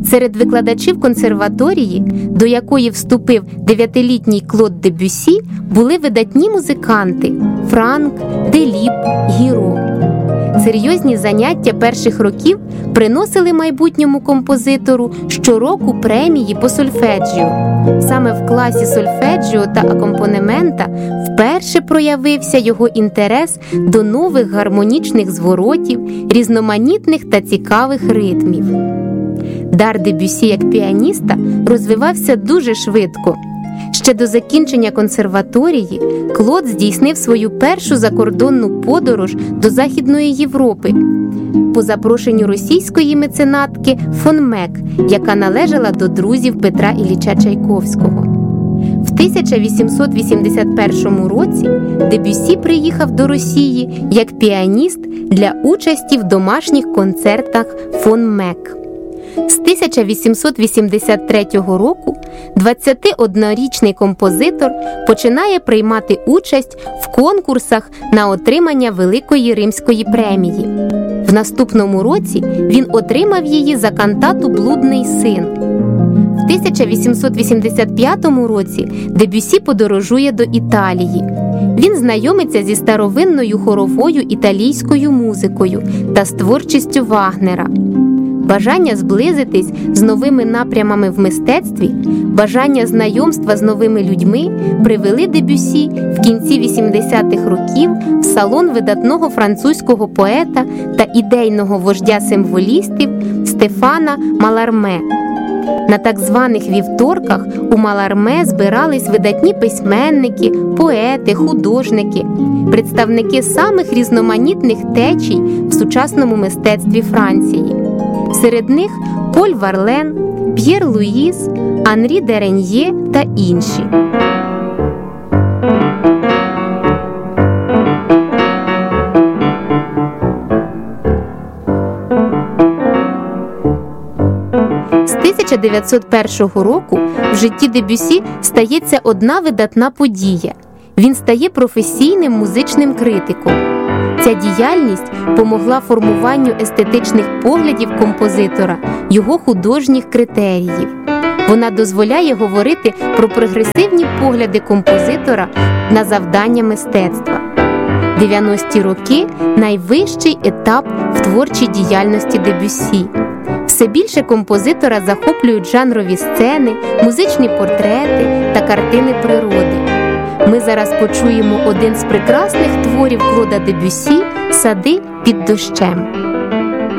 Серед викладачів консерваторії, до якої вступив 9-літній Клод Дебюссі, були видатні музиканти – Франк, Деліб, Гіро. Серйозні заняття перших років приносили майбутньому композитору щороку премії по сольфеджіо. Саме в класі сольфеджіо та акомпанемента вперше проявився його інтерес до нових гармонічних зворотів, різноманітних та цікавих ритмів. Дар Дебюссі як піаніста розвивався дуже швидко. Ще до закінчення консерваторії Клод здійснив свою першу закордонну подорож до Західної Європи по запрошенню російської меценатки фон Мек, яка належала до друзів Петра Ілліча Чайковського. В 1881 році Дебюссі приїхав до Росії як піаніст для участі в домашніх концертах фон Мек. З 1883 року 21-річний композитор починає приймати участь в конкурсах на отримання Великої Римської премії. В наступному році він отримав її за кантату «Блудний син». В 1885 році Дебюссі подорожує до Італії. Він знайомиться зі старовинною хоровою італійською музикою та з творчістю Вагнера. Бажання зблизитись з новими напрямами в мистецтві, бажання знайомства з новими людьми привели Дебюссі в кінці 80-х років в салон видатного французького поета та ідейного вождя символістів Стефана Маларме. На так званих вівторках у Маларме збирались видатні письменники, поети, художники, представники самих різноманітних течій в сучасному мистецтві Франції. Серед них Поль Варлен, П'єр Луїс, Анрі де Реньє та інші. З 1901 року в житті Дебюссі стається одна видатна подія. Він стає професійним музичним критиком. Ця діяльність помогла формуванню естетичних поглядів композитора, його художніх критеріїв. Вона дозволяє говорити про прогресивні погляди композитора на завдання мистецтва. 90-ті роки – найвищий етап в творчій діяльності Дебюссі. Все більше композитора захоплюють жанрові сцени, музичні портрети та картини природи. Ми зараз почуємо один з прекрасних творів Клода Дебюссі «Сади під дощем».